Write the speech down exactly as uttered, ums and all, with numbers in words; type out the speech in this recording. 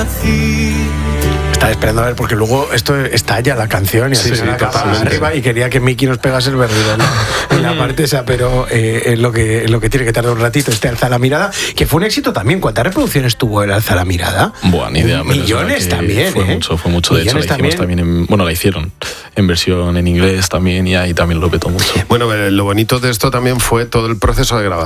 nací. Estaba esperando a ver, porque luego esto estalla la canción y así Sí, se sí, acaba totalmente. arriba y quería que Miki nos pegase el berrido en la, en la parte esa, pero eh, es lo que, es lo que tiene que tardar un ratito este Alza la Mirada, que fue un éxito también. ¿Cuántas reproducciones tuvo el Alza la Mirada? Buah, ni idea. menos Millones mal que también, Fue ¿eh? mucho, fue mucho. De hecho, la Millones hicimos también. también, en, bueno, la hicieron en versión en inglés también y ahí también lo petó mucho. Bueno, lo bonito de esto también fue todo el proceso de grabación.